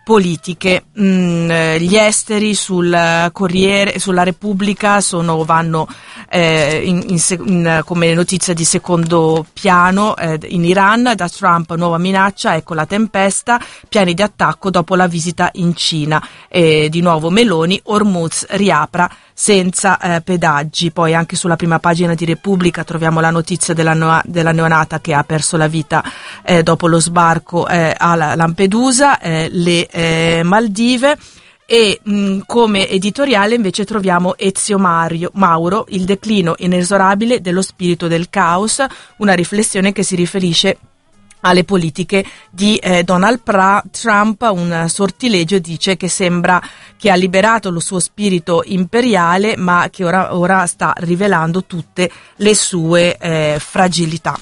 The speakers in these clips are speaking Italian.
politiche. Gli esteri sul Corriere, sulla Repubblica vanno come notizia di secondo piano. In Iran, da Trump nuova minaccia, ecco la tempesta, piani di attacco dopo la visita in Cina. Di nuovo Meloni, Hormuz riapra senza pedaggi. Poi anche sulla prima pagina di Repubblica troviamo la notizia della neonata che ha perso la vita dopo lo sbarco a Lampedusa, le Maldive. E come editoriale invece troviamo Ezio Mauro, il declino inesorabile dello spirito del caos, una riflessione che si riferisce alle politiche di Donald Trump. Un sortilegio dice che sembra che ha liberato lo suo spirito imperiale, ma che ora sta rivelando tutte le sue fragilità.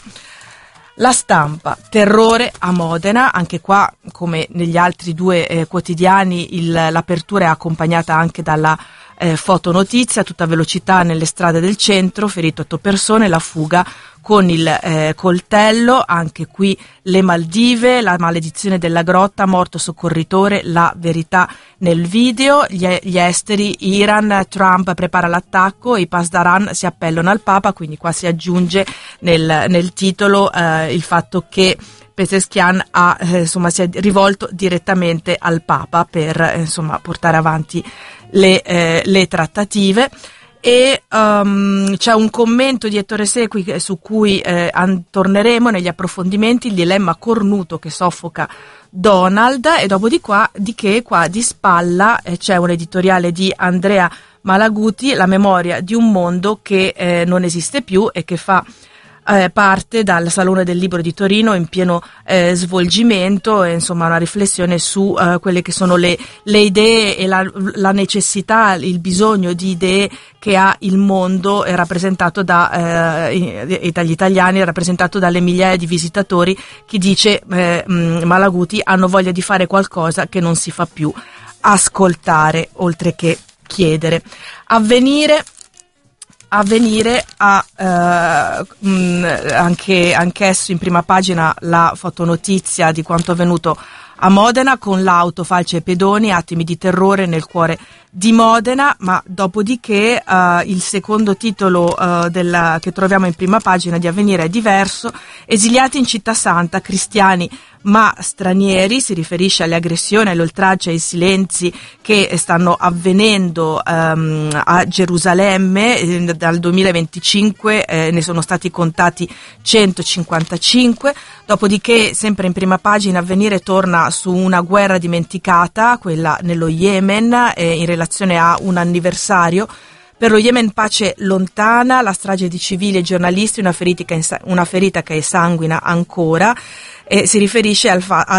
La Stampa, terrore a Modena, anche qua come negli altri due quotidiani l'apertura è accompagnata anche dalla fotonotizia, tutta velocità nelle strade del centro, ferito 8 persone, la fuga con il coltello, anche qui le Maldive, la maledizione della grotta, morto soccorritore, la verità nel video, gli esteri, Iran, Trump prepara l'attacco, i Pasdaran si appellano al Papa, quindi qua si aggiunge nel titolo il fatto che Pezeshkian si è rivolto direttamente al Papa per portare avanti le trattative. E c'è un commento di Ettore Sequi su cui torneremo negli approfondimenti, il dilemma cornuto che soffoca Donald, e dopodiché qua di spalla c'è un editoriale di Andrea Malaguti, la memoria di un mondo che non esiste più e che fa parte dal Salone del Libro di Torino in pieno svolgimento, e una riflessione su quelle che sono le idee e la necessità, il bisogno di idee che ha il mondo, rappresentato e dagli italiani, rappresentato dalle migliaia di visitatori, che dice Malaguti, hanno voglia di fare qualcosa che non si fa più, ascoltare oltre che chiedere. Avvenire ha anch'esso in prima pagina la fotonotizia di quanto avvenuto a Modena, con l'auto, falce e pedoni, attimi di terrore nel cuore di Modena, ma dopodiché il secondo titolo che troviamo in prima pagina di Avvenire è diverso. Esiliati in Città Santa, cristiani ma stranieri, si riferisce alle aggressioni, alle oltraggi, ai silenzi che stanno avvenendo a Gerusalemme. Dal 2025 ne sono stati contati 155. Dopodiché, sempre in prima pagina, Avvenire torna su una guerra dimenticata, quella nello Yemen, in relazione a un anniversario. Per lo Yemen pace lontana, la strage di civili e giornalisti, una ferita che sanguina ancora. Si riferisce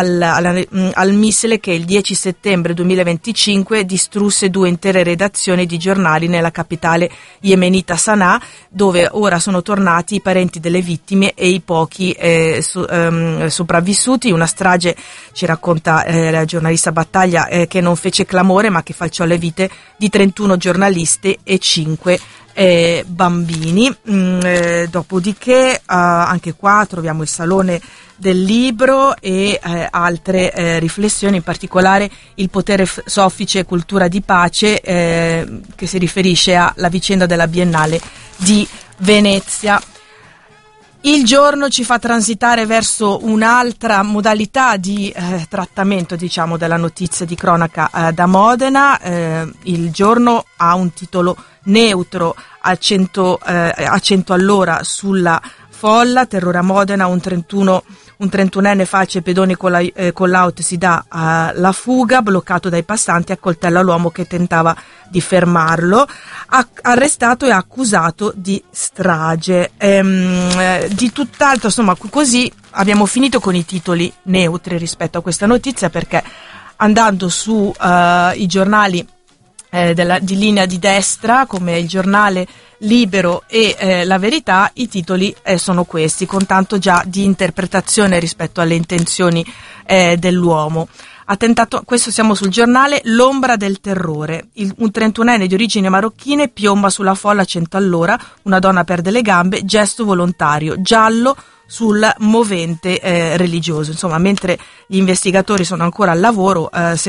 al missile che il 10 settembre 2025 distrusse 2 intere redazioni di giornali nella capitale yemenita Sana'a, dove ora sono tornati i parenti delle vittime e i pochi sopravvissuti. Una strage, ci racconta la giornalista Battaglia, che non fece clamore ma che falciò le vite di 31 giornalisti e 5 bambini. Dopodiché anche qua troviamo il Salone del Libro e altre riflessioni, in particolare il potere soffice e cultura di pace, che si riferisce alla vicenda della Biennale di Venezia. Il Giorno ci fa transitare verso un'altra modalità di trattamento, della notizia di cronaca da Modena. Il Giorno ha un titolo neutro a 100 all'ora sulla folla, terrore a Modena, un 31enne falce e pedoni con l'auto si dà la fuga, bloccato dai passanti, accoltella l'uomo che tentava di fermarlo, arrestato e accusato di strage. Di tutt'altro, così abbiamo finito con i titoli neutri rispetto a questa notizia, perché andando su i giornali di linea di destra, come il Giornale, Libero e La Verità, i titoli sono questi, con tanto già di interpretazione rispetto alle intenzioni dell'uomo. Questo siamo sul Giornale. L'ombra del terrore. Un 31enne di origini marocchine piomba sulla folla a 100 all'ora, una donna perde le gambe, gesto volontario, giallo sul movente religioso. Mentre gli investigatori sono ancora al lavoro,